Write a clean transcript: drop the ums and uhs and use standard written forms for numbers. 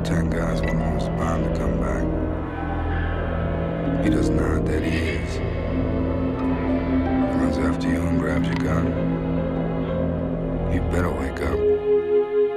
10 guys want Mr. Bond to come back. He doesn't know how dead he is. He runs after you and grabs your gun. You better wake up.